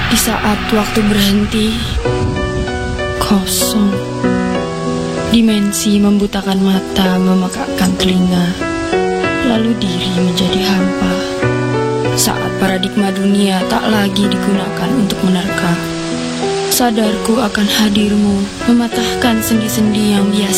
Di saat waktu berhenti, kosong. Dimensi membutakan mata, memekakkan telinga, lalu diri menjadi hampa. Saat paradigma dunia tak lagi digunakan untuk menerka, sadarku akan hadirmu, mematahkan sendi-sendi yang biasa